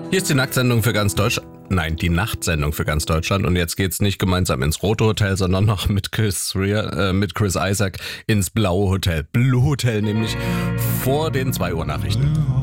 Hier ist die Nacktsendung für ganz Deutschland. Nein, die Nachtsendung für ganz Deutschland. Und jetzt geht's nicht gemeinsam ins Rote Hotel, sondern noch mit Chris Isaac ins Blaue Hotel. Blue Hotel, nämlich vor den 2 Uhr Nachrichten.